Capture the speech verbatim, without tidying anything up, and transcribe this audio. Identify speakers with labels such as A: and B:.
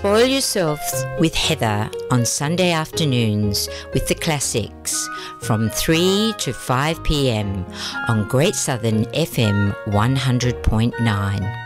A: Spoil yourselves with Heather on Sunday afternoons with the classics from three to five p m on Great Southern F M one hundred point nine.